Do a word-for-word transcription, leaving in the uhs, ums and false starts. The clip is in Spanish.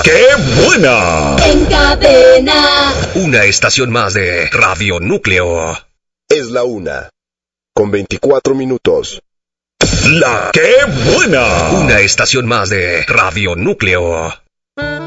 ¡Qué buena! En cadena. Una estación más de Radio Núcleo. Es la una, con veinticuatro minutos. La ¡Qué buena! Una estación más de Radio Núcleo.